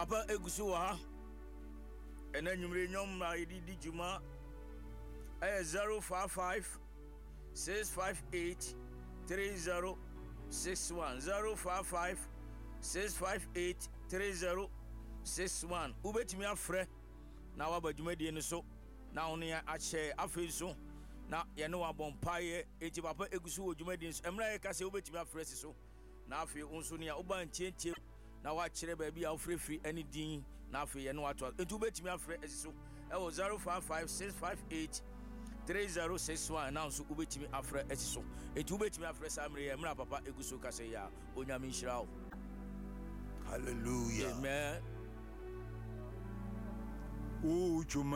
Papa egusu wa and then you nyom na yidi juma 055 658 3061 055 658 3061 ubetimi afre na wabadwumadi ni so na ono ya ache afi so na ye ne wabompaye enti papa egusu wodwumadi so emra ye ka se ubetimi afre so na afi unso ne ya uba ntientie na wa kire ba bia ofrefri ani din na afi ye ne wato enti ubetimi afre so e wo 055 658 3061 na nso ubetimi afre so enti ubetimi afre samre ye mra papa egusu ka se ya onyame nhyirawo. Hallelujah. Amen. Oh,